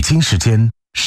京时间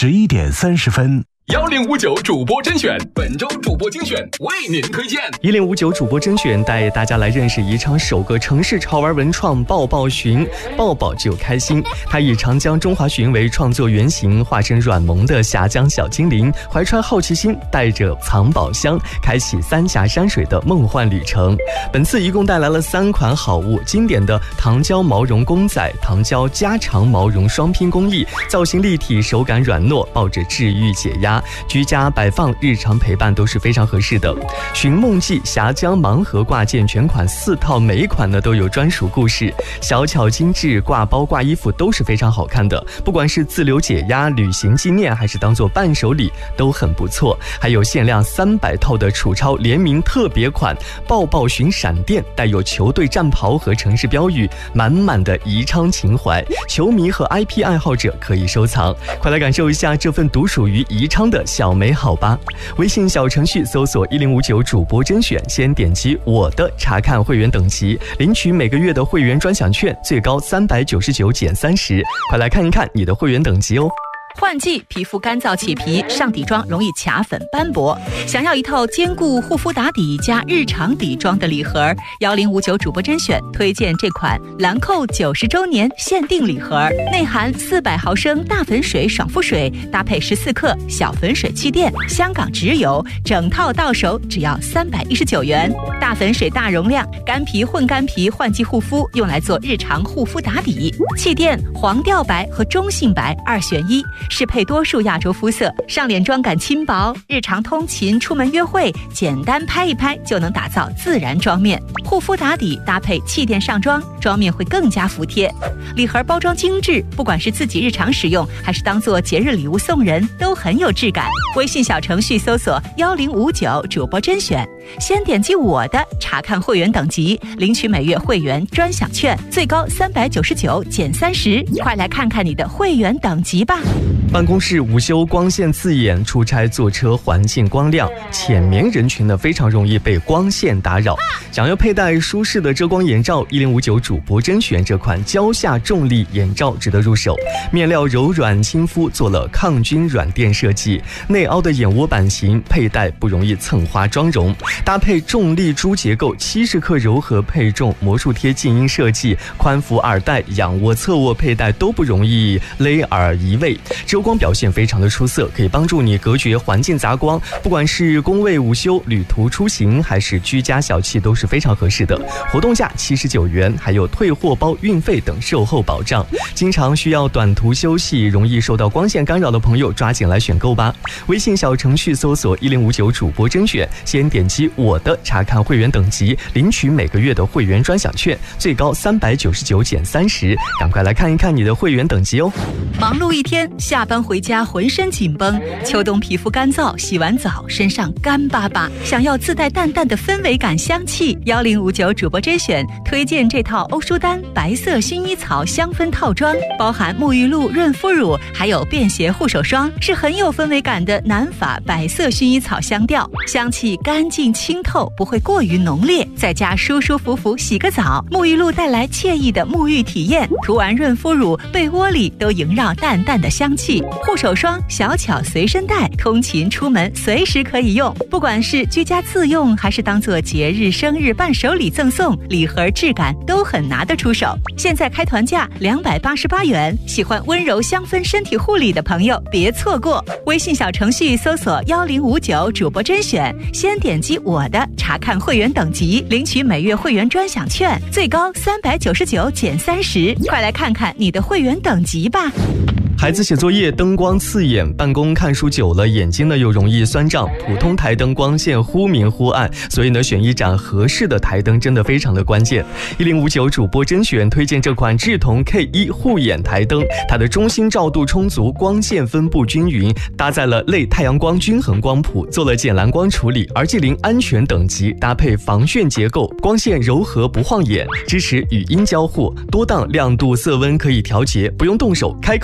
11:30。 1059主播甄选，本周主播精选为您推荐。 1059主播甄选带大家来认识宜昌首个城市潮玩文创抱抱寻，抱抱就开心。它以长江中华鲟为创作原型，化身软萌的峡江小精灵，怀揣好奇心，带着藏宝箱，开启三峡山水的梦幻旅程。本次一共带来了3款好物，经典的糖胶毛绒公仔、糖胶加长毛绒双拼工艺，造型立体，手感软糯，抱着治愈解压。居家摆放、日常陪伴都是非常合适的。寻梦记峡江盲盒挂件全款4套，每一款呢都有专属故事，小巧精致，挂包挂衣服都是非常好看的。不管是自留解压、旅行纪念，还是当做伴手礼，都很不错。还有限量300套的楚超联名特别款抱抱寻闪电，带有球队战袍和城市标语，满满的宜昌情怀，球迷和 IP 爱好者可以收藏。快来感受一下这份独属于宜昌的小美好吧！微信小程序搜索1059主播甄选，先点击我的查看会员等级，领取每个月的会员专享券，最高399减30。快来看一看你的会员等级哦。 换季，皮肤干燥起皮，上底妆容易卡粉斑驳，想要一套兼顾护肤打底加日常底妆的礼盒，1059主播甄选推荐这款兰蔻90周年限定礼盒，内含400毫升大粉水爽肤水，搭配14克小粉水气垫，香港直邮，整套到手只要319元。大粉水大容量，干皮混干皮换季护肤，用来做日常护肤打底。气垫黄调白和中性白2选1，适配多数亚洲肤色，上脸妆感轻薄，日常通勤、出门约会，简单拍一拍就能打造自然妆面。护肤打底搭配气垫上妆，妆面会更加服帖。礼盒包装精致，不管是自己日常使用，还是当做节日礼物送人，都很有质感。微信小程序搜索1059主播甄选，先点击我的查看会员等级，领取每月会员专享券，最高399减30。快来看看你的会员等级吧。 办公室午休光线刺眼，出差坐车环境光亮，浅眠人群呢非常容易被光线打扰。想要佩戴舒适的遮光眼罩，1059主播甄选这款蕉下重力眼罩值得入手。面料柔软亲肤，做了抗菌软垫设计，内凹的眼窝版型，佩戴不容易蹭花妆容。搭配重力珠结构，70克柔和配重魔术贴静音设计，宽幅耳带、仰卧、侧卧佩戴都不容易勒耳移位。遮光表现非常的出色，可以帮助你隔绝环境杂光，不管是工位午休、旅途出行，还是居家小憩，都是非常合适的。活动价79元，还有退货包、运费等售后保障。经常需要短途休息，容易受到光线干扰的朋友，抓紧来选购吧。微信小程序搜索1059主播甄选，先点击我的查看会员等级，领取每个月的会员专享券，最高399减30。赶快来看一看你的会员等级哦。 忙碌一天，下班回家浑身紧绷，秋冬皮肤干燥，洗完澡身上干巴巴，想要自带淡淡的氛围感香气，1059主播甄选推荐这套欧舒丹白色薰衣草香氛套装，包含沐浴露、润肤乳，还有便携护手霜，是很有氛围感的南法白色薰衣草香调，香气干净清透，不会过于浓烈，在家舒舒服服洗个澡，沐浴露带来惬意的沐浴体验，涂完润肤乳，被窝里都萦绕淡淡的香气，护手霜小巧随身带，通勤出门随时可以用，不管是居家自用，还是当做节日生日伴手礼赠送，礼盒质感都很拿得出手。现在开团价288元，喜欢温柔香氛身体护理的朋友别错过。微信小程序搜索1059主播甄选，先点击我的查看会员等级，领取每月会员专享券，最高399减30。快来看看你的会员等级吧。 孩子写作业灯光刺眼，办公看书久了眼睛呢又容易酸胀，普通台灯光线忽明忽暗，所以呢选一盏合适的台灯真的非常的关键。1059主播甄选推荐这款智瞳 K1 护眼台灯，它的中心照度充足，光线分布均匀，搭载了类太阳光均衡光谱，做了减蓝光处理，RG0安全等级，搭配防眩结构，光线柔和不晃眼，支持语音交互，多档亮度色温可以调节，不用动手，开口就能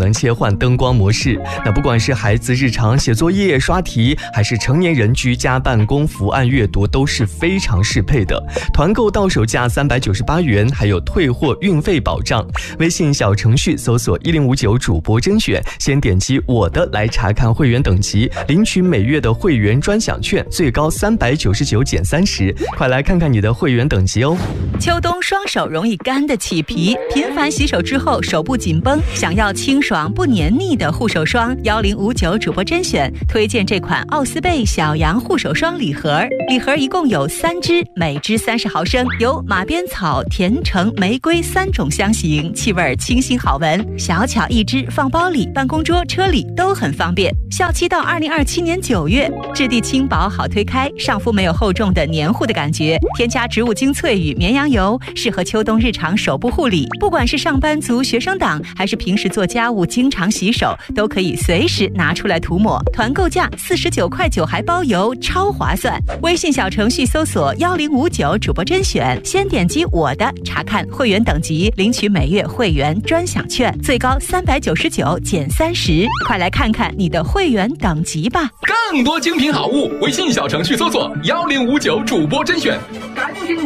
能切换灯光模式。那不管是孩子日常写作业、刷题，还是成年人居家办公、伏案阅读，都是非常适配的。团购到手价398元，还有退货运费保障。微信小程序搜索1059主播甄选，先点击我的来查看会员等级，领取每月的会员专享券，最高399减30。快来看看你的会员等级哦。 秋冬双手容易干的起皮，频繁洗手之后手部紧绷，想要清爽不黏腻的护手霜，1059主播甄选推荐这款奥斯贝小羊护手霜礼盒。礼盒一共有3支，每支30毫升，有马鞭草、甜橙、玫瑰3种香型，气味清新好闻。小巧一支，放包里、办公桌、车里都很方便。效期到2027年9月，质地轻薄好推开，上肤没有厚重的黏糊的感觉。添加植物精粹与绵羊油，适合秋冬日常手部护理。不管是上班族、学生党，还是平时做家务经常洗手，都可以随时拿出来涂抹。团购价49.9块还包邮，超划算。微信小程序搜索1059主播甄选，先点击我的查看会员等级，领取每月会员专享券，最高399减30。快来看看你的会员等级吧。 更多精品好物，微信小程序搜索1059主播甄选。感谢你。